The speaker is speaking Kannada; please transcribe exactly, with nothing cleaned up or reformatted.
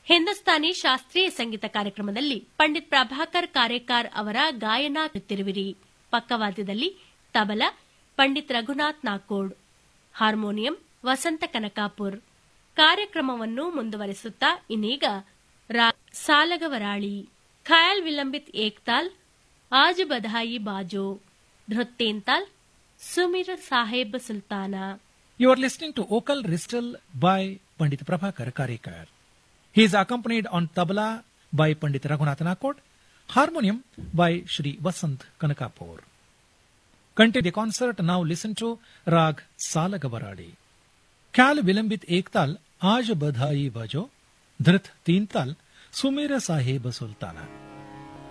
ಹಿಂದೂಸ್ತಾನಿ ಶಾಸ್ತ್ರೀಯ ಸಂಗೀತ ಕಾರ್ಯಕ್ರಮದಲ್ಲಿ ಪಂಡಿತ್ ಪ್ರಭಾಕರ್ ಕಾರೇಕಾರ್ ಅವರ ಗಾಯನ ಕೇಳುತ್ತಿರುವಿರಿ. ಪಕ್ಕವಾದ್ಯದಲ್ಲಿ ತಬಲಾ ಪಂಡಿತ್ ರಘುನಾಥ್ ನಾಕೋಡ್, ಹಾರ್ಮೋನಿಯಂ ವಸಂತ ಕನಕಾಪುರ್. ಕಾರ್ಯಕ್ರಮವನ್ನು ಮುಂದುವರೆಸುತ್ತಾ ಇನ್ನೀಗ ರಾ ಸಾಲಗವರಾಳಿ, ಖಯಾಲ್ ವಿಲಂಬಿತ್ ಏಕ್ತಾಲ್, ಆಜ್ ಬಧಾಯಿ ಬಾಜೋ, ಧೃತ್ತೇಂತಾಲ್, ಸುಮಿರ್ ಸಾಹೇಬ್ ಸುಲ್ತಾನ. You are listening to Vocal Recital by Pandit Prabhakar Karekar. He is accompanied on tabla by Pandit Raghunath Nakod, harmonium by Shri Vasant Kanakapur. Continue the concert. Now listen to Rag Salagavaradi. Khayal Vilambit Ektal, Aaj Badhai Bajo, Dhrit Teental, Sumera Sahib Sultana.